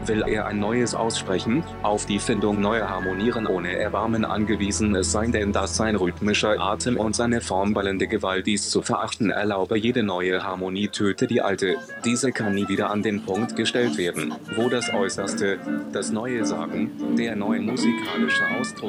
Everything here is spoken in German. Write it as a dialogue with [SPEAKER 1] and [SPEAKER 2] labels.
[SPEAKER 1] Will er ein neues aussprechen, auf die Findung neuer Harmonieren ohne Erbarmen angewiesen es sein, denn dass sein rhythmischer Atem und seine formballende Gewalt dies zu verachten erlaube, jede neue Harmonie töte die alte, diese kann nie wieder an den Punkt gestellt werden, wo das Äußerste, das neue Sagen, der neue musikalische Ausdruck